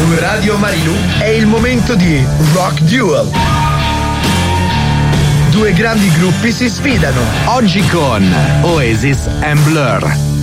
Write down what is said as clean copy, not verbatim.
Su Radio Marilu è il momento di Rock Duel. Due grandi gruppi si sfidano. Oggi con Oasis and Blur.